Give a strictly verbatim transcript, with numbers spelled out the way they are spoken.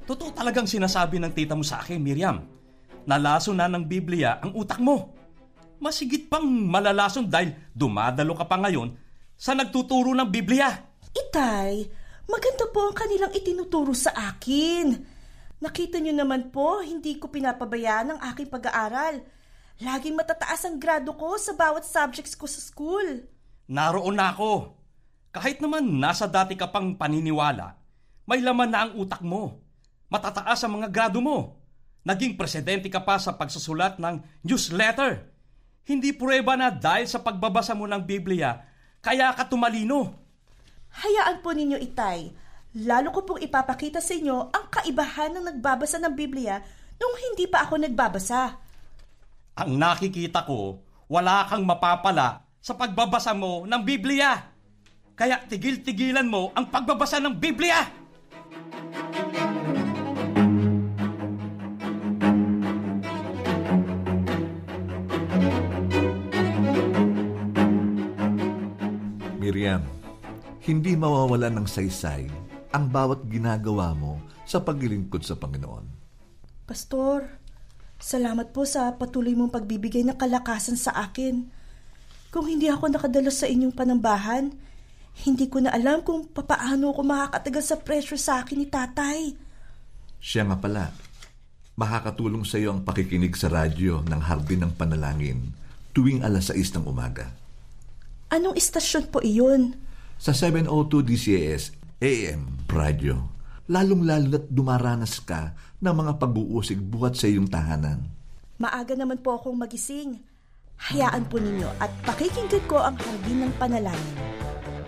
Totoo talagang sinasabi ng tita mo sa akin, Miriam. Nalason na ng Biblia ang utak mo. Masigit pang malalason dahil dumadalo ka pa ngayon sa nagtuturo ng Biblia. Itay, maganda po ang kanilang itinuturo sa akin. Nakita niyo naman po, hindi ko pinapabayaan ang aking pag-aaral. Laging matataas ang grado ko sa bawat subjects ko sa school. Naroon na ako. Kahit naman nasa dati ka pang paniniwala, may laman na ang utak mo. Matataas ang mga grado mo. Naging presidente ka pa sa pagsusulat ng newsletter. Hindi pruweba na dahil sa pagbabasa mo ng Biblia, kaya ka tumalino. Hayaan po ninyo, Itay. Lalo ko pong ipapakita sa inyo ang kaibahan ng nagbabasa ng Biblia nung hindi pa ako nagbabasa. Ang nakikita ko, wala kang mapapala sa pagbabasa mo ng Biblia. Kaya tigil-tigilan mo ang pagbabasa ng Biblia. Miriam, hindi mawawalan ng saysay ang bawat ginagawa mo sa paglilingkod sa Panginoon. Pastor, salamat po sa patuloy mong pagbibigay ng kalakasan sa akin. Kung hindi ako nakadalo sa inyong panambahan, hindi ko na alam kung papaano ako makakatagal sa pressure sa akin ni tatay. Siya nga pala, makakatulong sa iyo ang pakikinig sa radyo ng Hardin ng Panalangin tuwing alas sais ng umaga. Anong istasyon po iyon? Sa seven oh two D C A S A M radyo, lalong-lalo na't dumaranas ka ng mga pag-uusig buhat sa iyong tahanan. Maaga naman po akong magising. Hayaan po ninyo at pakikinggan ko ang Hardin ng Panalangin.